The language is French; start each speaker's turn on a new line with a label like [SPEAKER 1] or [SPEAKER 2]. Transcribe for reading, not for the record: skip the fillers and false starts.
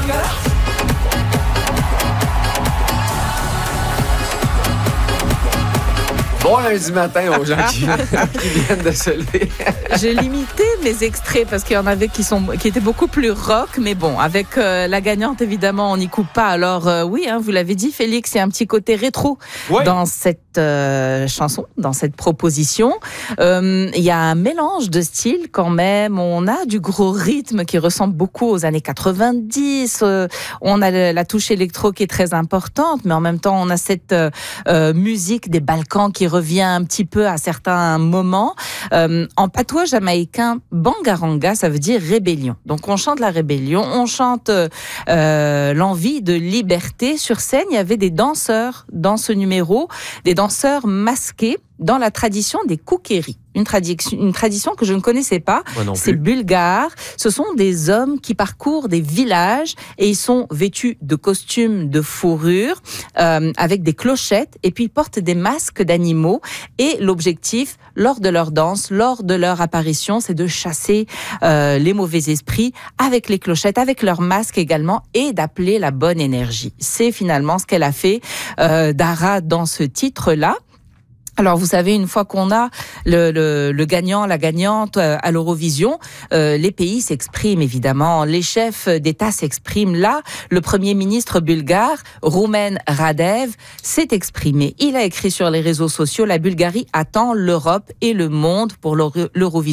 [SPEAKER 1] Bon lundi matin aux gens qui viennent de se lever.
[SPEAKER 2] J'ai limité mes extraits parce qu'il y en avait qui étaient beaucoup plus rock, mais bon, avec la gagnante, évidemment, on n'y coupe pas. Alors oui, vous l'avez dit, Félix, il y a un petit côté rétro dans cette chanson, dans cette proposition. Il y a un mélange de styles quand même. On a du gros rythme qui ressemble beaucoup aux années 90. On a la touche électro qui est très importante, mais en même temps, on a cette musique des Balkans qui revient un petit peu à certains moments. En patois jamaïcain, bangaranga, ça veut dire rébellion. Donc on chante la rébellion, on chante l'envie de liberté. Sur scène, il y avait des danseurs dans ce numéro, des danseurs masqués dans la tradition des koukéris. Une tradition que je ne connaissais pas. C'est bulgare. Ce sont des hommes qui parcourent des villages et ils sont vêtus de costumes de fourrure avec des clochettes et puis ils portent des masques d'animaux. Et l'objectif, lors de leur danse, lors de leur apparition, c'est de chasser les mauvais esprits avec les clochettes, avec leurs masques également et d'appeler la bonne énergie. C'est finalement ce qu'elle a fait, Dara, dans ce titre-là. Alors, vous savez, une fois qu'on a le gagnant, la gagnante à l'Eurovision, les pays s'expriment, évidemment. Les chefs d'État s'expriment. Là, le Premier ministre bulgare, Rumen Radev, s'est exprimé. Il a écrit sur les réseaux sociaux « La Bulgarie attend l'Europe et le monde pour l'Eurovision ».